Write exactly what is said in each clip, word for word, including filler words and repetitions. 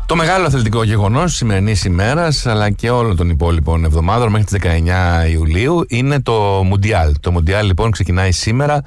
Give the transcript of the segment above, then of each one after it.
Το μεγάλο αθλητικό γεγονός σημερινής ημέρας, αλλά και όλων των υπόλοιπων εβδομάδων μέχρι τις δεκαεννιά Ιουλίου, είναι το Μουντιάλ. Το Μουντιάλ λοιπόν ξεκινάει σήμερα,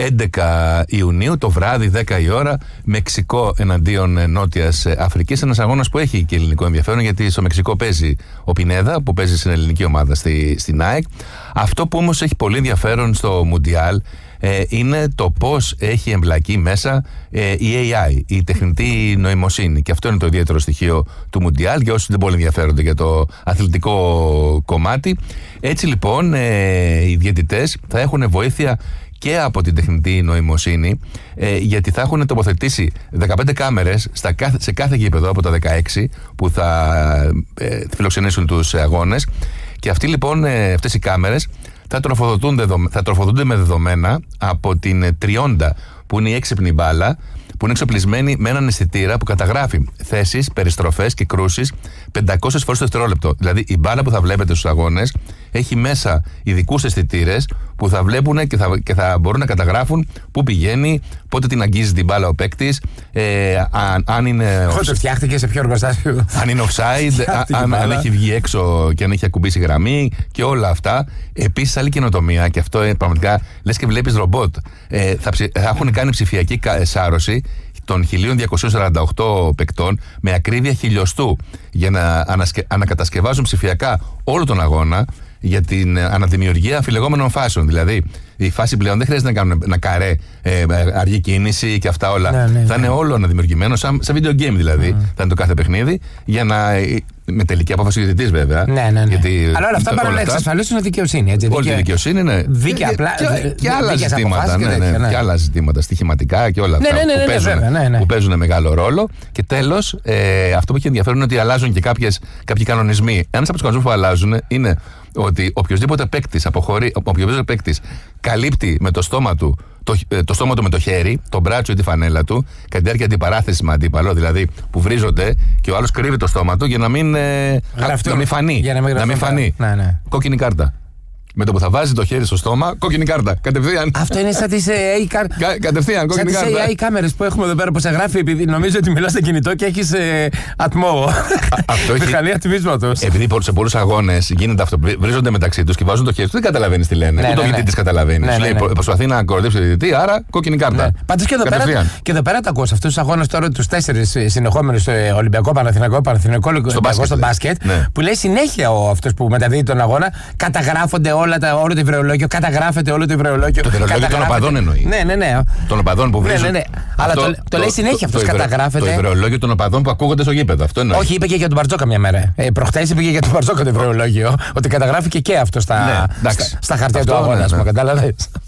έντεκα Ιουνίου, το βράδυ, δέκα η ώρα, Μεξικό εναντίον Νότιας Αφρικής. Ένας αγώνας που έχει και ελληνικό ενδιαφέρον, γιατί στο Μεξικό παίζει ο Πινέδα, που παίζει στην ελληνική ομάδα στη, στην ΑΕΚ. Αυτό που όμως έχει πολύ ενδιαφέρον στο Μουντιάλ ε, είναι το πώς έχει εμπλακεί μέσα ε, η έι άι, η τεχνητή νοημοσύνη. Και αυτό είναι το ιδιαίτερο στοιχείο του Μουντιάλ, για όσους δεν πολύ ενδιαφέρονται για το αθλητικό κομμάτι. Έτσι λοιπόν, ε, οι διαιτητές θα έχουν βοήθεια και από την τεχνητή νοημοσύνη, ε, γιατί θα έχουν τοποθετήσει δεκαπέντε κάμερες στα κάθε, σε κάθε γήπεδο από τα δεκαέξι που θα ε, φιλοξενήσουν τους αγώνες. Και αυτοί λοιπόν, ε, αυτές οι κάμερες θα τροφοδοτούνται, θα τροφοδοτούνται με δεδομένα από την τριόντα, που είναι η έξυπνη μπάλα, που είναι εξοπλισμένη με έναν αισθητήρα που καταγράφει θέσεις, περιστροφές και κρούσεις πεντακόσιες φορές το δευτερόλεπτο. Δηλαδή η μπάλα που θα βλέπετε στους αγώνες έχει μέσα ειδικούς αισθητήρες που θα βλέπουν και θα, και θα μπορούν να καταγράφουν πού πηγαίνει, πότε την αγγίζει την μπάλα ο παίκτης, ε, αν, αν είναι. Πότε φτιάχτηκε, σε ποιο εργοστάσιο. Αν είναι offside, αν, αν έχει βγει έξω και αν έχει ακουμπήσει γραμμή και όλα αυτά. Επίσης, άλλη καινοτομία, και αυτό είναι πραγματικά λες και βλέπεις ρομπότ. Ε, θα, ψη, θα έχουν κάνει ψηφιακή σάρωση των χίλια διακόσιων σαράντα οκτώ παικτών με ακρίβεια χιλιοστού, για να ανασκε... ανακατασκευάζουν ψηφιακά όλο τον αγώνα για την αναδημιουργία αμφιλεγόμενων φάσεων. Δηλαδή, η φάση πλέον δεν χρειάζεται να κάνουν ένα καρέ, ε, αργή κίνηση και αυτά όλα. Ναι, ναι, θα ναι. είναι όλο αναδημιουργημένο, σαν, σαν video game δηλαδή. Mm. Θα είναι το κάθε παιχνίδι, για να. Με τελική απόφαση διαιτητής βέβαια. Ναι, ναι, ναι. Γιατί αλλά όλα αυτά πάνε να εξασφαλίσουν δικαιοσύνη. Έτσι, όλη η δικαιοσύνη, ναι. Δίκαια, απλά. Και, και άλλα ζητήματα. Ναι, ναι, ναι. Και άλλα ζητήματα, στοιχηματικά και όλα αυτά. Ναι, ναι, ναι, που, ναι, παίζουν, βέβαια, ναι, ναι. που παίζουν μεγάλο ρόλο. Και τέλος, ε, αυτό που έχει ενδιαφέρον είναι ότι αλλάζουν και κάποιες, κάποιοι κανονισμοί. Ένας από τους κανονισμούς που αλλάζουν είναι ότι οποιοδήποτε παίκτης αποχωρεί, οποιοδήποτε παίκτης καλύπτει με το στόμα του το, το στόμα του με το χέρι, το μπράτσο ή τη φανέλα του, κατά τη διάρκεια αντιπαράθεση με αντίπαλο, δηλαδή που βρίζονται και ο άλλος κρύβει το στόμα του για να μην, ε, να μην φανεί. Για να μην, να μην φανεί. Ναι, ναι. Κόκκινη κάρτα. Με το που θα βάζει το χέρι στο στόμα, κόκκινη κάρτα. Κατευθείαν. Αυτό είναι σαν τις έι άι κάρτες. Κα, κατευθείαν, κόκκινη σαν κάρτα. Σαν τις έι άι κάμερες που έχουμε εδώ πέρα που σε γράφει, επειδή νομίζω ότι μιλάς στο κινητό και έχεις ε, ατμό. Αυτό έχει. Μηχανή ατμίσματος. Επειδή σε πολλούς αγώνες γίνεται αυτό. Βρίζονται μεταξύ τους και βάζουν το χέρι του, δεν καταλαβαίνεις τι λένε. Ναι, Ούτε ναι, ο ναι. διαιτητής καταλαβαίνει. Ναι, Σου λέει ναι, ναι. προσπαθεί να κοροϊδέψει το διαιτητή, άρα κόκκινη κάρτα. Ναι. Πάντως και εδώ, πέρα, και εδώ πέρα τα ακούω σε αυτούς τους αγώνες τώρα, τους τέσσερις συνεχόμενους, Ολυμπιακό, Παναθηναϊκό, Παναθηναϊκό στο μπάσκετ, που λέει συνέχεια αυτός που μεταδίδει τον αγώνα, καταγράφονται όλα τα, όλο το υβρεολόγιο, καταγράφεται όλο το υβρεολόγιο. Το υβρεολόγιο των οπαδών εννοεί. Ναι, ναι, ναι. Των οπαδών που βρίζουν. Ναι, ναι, ναι. Αλλά το, το, το λέει συνέχεια αυτός, καταγράφεται. Το υβρεολόγιο των οπαδών που ακούγονται στο γήπεδο. Αυτό εννοεί. Όχι, είπε και για τον Μπαρτζόκα μια μέρα. Ε, Προχτές είπε και για τον Μπαρτζόκα το υβρεολόγιο. Ότι καταγράφηκε και αυτό στα, ναι, στα, στα χαρτιά αυτό, του αγώνα, ναι, ναι. Κατάλαβες.